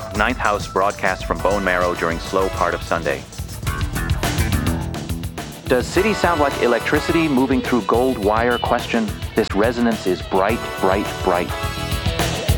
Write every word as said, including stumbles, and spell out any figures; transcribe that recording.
Ninth House broadcasts from Bone Marrow during slow part of Sunday. Does city sound like electricity moving through gold wire? Question. This resonance is bright, bright, bright.